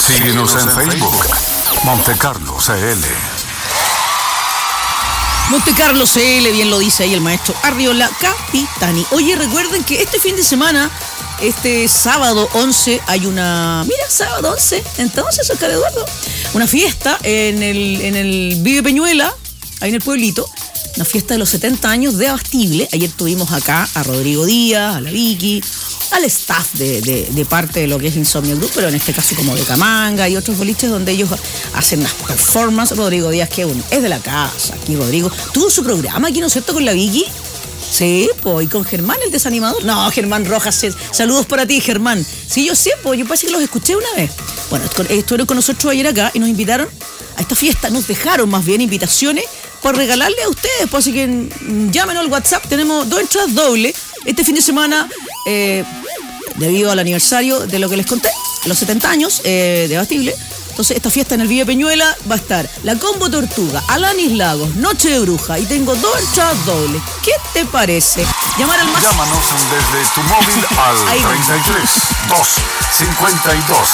Síguenos en Facebook. Monte Carlo CL. Monte Carlo CL, bien lo dice ahí el maestro Arriola Capitani. Oye, recuerden que este fin de semana, este sábado 11, hay una... Mira, sábado 11, entonces, Oscar Eduardo, una fiesta en el Vive Peñuela, ahí en el pueblito, una fiesta de los 70 años de Abastible. Ayer tuvimos acá a Rodrigo Díaz, a la Vicky, al staff de parte de lo que es Insomnio Group, pero en este caso como de Camanga y otros boliches donde ellos hacen las performances. Rodrigo Díaz, que es de la casa, aquí Rodrigo. Tuvo su programa aquí, ¿no es cierto?, con la Vicky. Sí, pues, y con Germán, el desanimador. No, Germán Rojas, saludos para ti, Germán. Sí, yo sé, pues, yo parece que los escuché una vez. Bueno, estuvieron con nosotros ayer acá y nos invitaron a esta fiesta, nos dejaron más bien invitaciones por regalarle a ustedes, pues, así que llámenos al WhatsApp, tenemos 2 entradas dobles este fin de semana, debido al aniversario de lo que les conté, los 70 años de Abastible. Entonces, esta fiesta en el Vive Peñuela va a estar la Combo Tortuga, Alanis Lagos, Noche de Bruja, y tengo 2 entradas dobles. ¿Qué te parece? Llámanos desde tu móvil al 33 2 52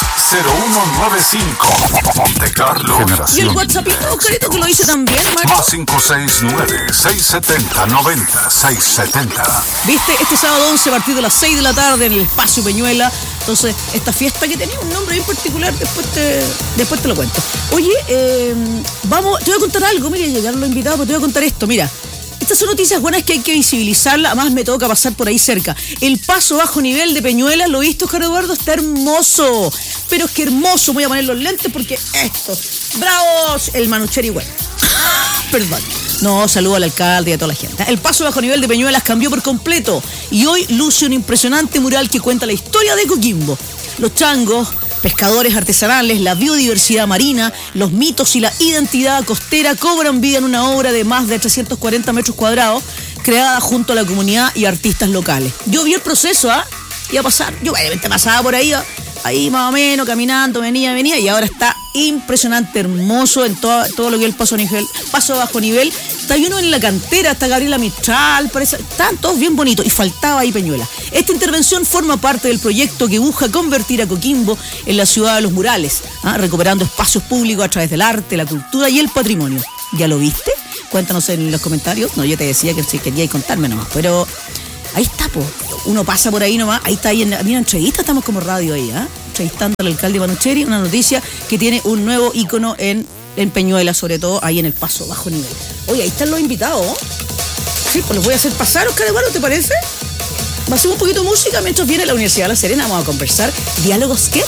0195. Monte Carlo. Generación. Y el WhatsAppito, Oscarito, que lo hice también, Marco. Más 569 670 90 670. ¿Viste? Este sábado 11 a partir de las 6 de la tarde en el Espacio Peñuela. Entonces, esta fiesta que tenía un nombre bien particular, después te lo cuento. Oye, te voy a contar algo. Mira, llegaron los invitados, pero te voy a contar esto. Mira, estas son noticias buenas que hay que visibilizarlas. Además, me toca pasar por ahí cerca. El paso bajo nivel de Peñuela, ¿lo viste, Oscar Eduardo? Está hermoso. Pero es que hermoso. Voy a poner los lentes porque esto. ¡Bravos! El Manucheri igual. Perdón. No, saludo al alcalde y a toda la gente. El paso bajo nivel de Peñuelas cambió por completo y hoy luce un impresionante mural que cuenta la historia de Coquimbo. Los changos, pescadores artesanales, la biodiversidad marina, los mitos y la identidad costera cobran vida en una obra de más de 340 metros cuadrados creada junto a la comunidad y artistas locales. Yo vi el proceso, iba a pasar, yo obviamente pasaba por ahí, ahí más o menos, caminando, venía, y ahora está impresionante, hermoso en todo lo que es el paso bajo nivel. Está uno en la cantera, está Gabriela Mistral, están todos bien bonitos, y faltaba ahí Peñuela. Esta intervención forma parte del proyecto que busca convertir a Coquimbo en la ciudad de los murales, recuperando espacios públicos a través del arte, la cultura y el patrimonio. ¿Ya lo viste? Cuéntanos en los comentarios. No, yo te decía que si queríais contarme nomás, pero ahí está, po. Uno pasa por ahí nomás, ahí está, ahí en una entrevista, estamos como radio ahí, entrevistando al alcalde Manucheri, una noticia que tiene un nuevo ícono en Peñuela, sobre todo ahí en el paso bajo nivel. Oye, ahí están los invitados. Sí, pues los voy a hacer pasar, Oscar Eduardo, ¿te parece? Va a hacer un poquito de música mientras viene la Universidad de La Serena, vamos a conversar. Diálogos, ¿qué?